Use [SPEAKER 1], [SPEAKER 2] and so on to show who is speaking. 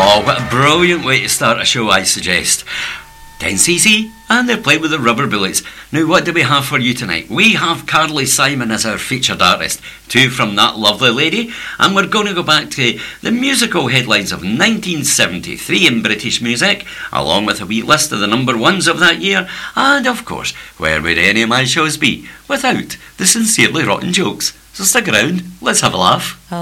[SPEAKER 1] Oh, what a brilliant way to start a show, I suggest. 10cc, and they're playing with the Rubber Bullets. Now, what do we have for you tonight? We have Carly Simon as our featured artist, two from That Lovely Lady, and we're going to go back to the musical headlines of 1973 in British music, along with a wee list of the number ones of that year, and of course, where would any of my shows be without the sincerely rotten jokes? So stick around, let's have a laugh.